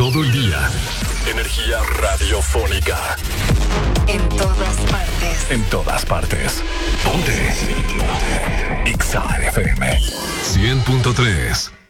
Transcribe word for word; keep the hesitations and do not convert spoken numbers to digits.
todo el día. Energía radiofónica. En todas partes. En todas partes. Ponte. Ponte. X A F M. cien punto tres.